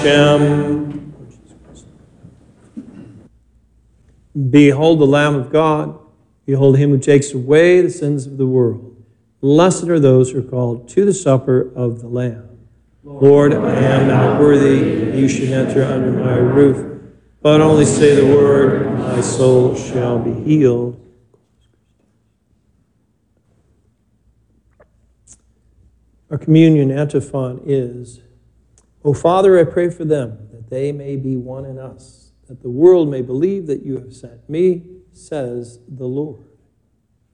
Hashem. Behold the Lamb of God. Behold him who takes away the sins of the world. Blessed are those who are called to the supper of the Lamb. Lord, I am not worthy that you should enter under my roof, but only say the word, and my soul shall be healed. Our communion antiphon is, O Father, I pray for them, that they may be one in us, that the world may believe that you have sent me, says the Lord.